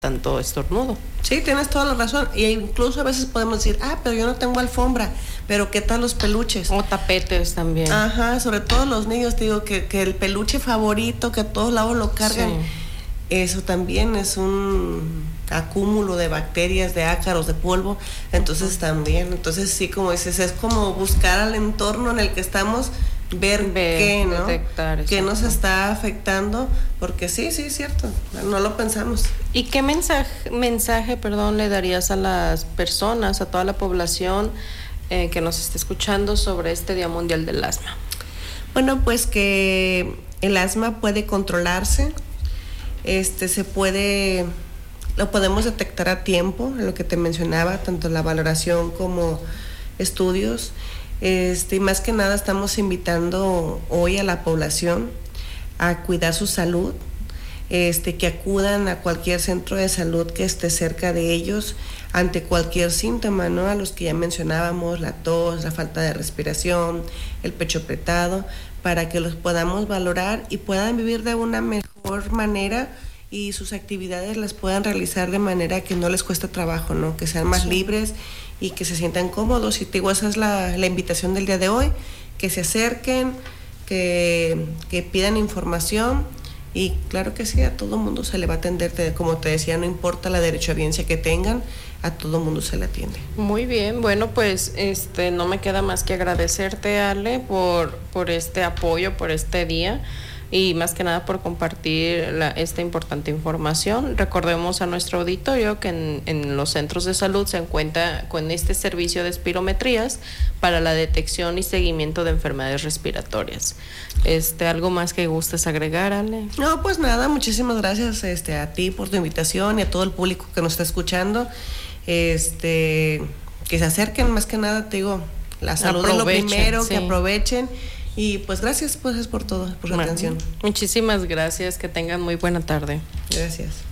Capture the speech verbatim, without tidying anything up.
tanto estornudo. Sí, tienes toda la razón. Y incluso a veces podemos decir, ah, pero yo no tengo alfombra, pero ¿qué tal los peluches? O tapetes también. Ajá, sobre todo los niños, te digo, que, que el peluche favorito, que a todos lados lo cargan, sí. Eso también es un acúmulo de bacterias, de ácaros, de polvo, entonces también, entonces sí, como dices, es como buscar al entorno en el que estamos, ver, ver qué, ¿no? Detectar, qué nos está afectando, porque sí, sí, es cierto, no lo pensamos. ¿Y qué mensaje, mensaje, perdón, le darías a las personas, a toda la población eh, que nos está escuchando sobre este Día Mundial del Asma? Bueno, pues que el asma puede controlarse, este, se puede, lo podemos detectar a tiempo, lo que te mencionaba, tanto la valoración como estudios. Este, y más que nada estamos invitando hoy a la población a cuidar su salud, este, que acudan a cualquier centro de salud que esté cerca de ellos ante cualquier síntoma, ¿no? A los que ya mencionábamos, la tos, la falta de respiración, el pecho apretado, para que los podamos valorar y puedan vivir de una mejor manera y sus actividades las puedan realizar de manera que no les cueste trabajo, ¿no? Que sean más sí. libres y que se sientan cómodos. Y te digo, esa es la, la invitación del día de hoy, que se acerquen, que, que pidan información y claro que sí, a todo mundo se le va a atender, como te decía, no importa la derechohabiencia que tengan, a todo mundo se le atiende. Muy bien, bueno, pues este no me queda más que agradecerte, Ale, por, por este apoyo, por este día. Y más que nada por compartir la, esta importante información. Recordemos a nuestro auditorio que en, en los centros de salud se encuentra con este servicio de espirometrías para la detección y seguimiento de enfermedades respiratorias. Este, ¿algo más que gustes agregar, Ale? No, pues nada, muchísimas gracias este, a ti por tu invitación y a todo el público que nos está escuchando. Este, que se acerquen, más que nada, te digo, la salud es lo primero, sí. Que aprovechen. Y pues gracias pues por todo, por su bueno, atención. Muchísimas gracias, que tengan muy buena tarde. Gracias.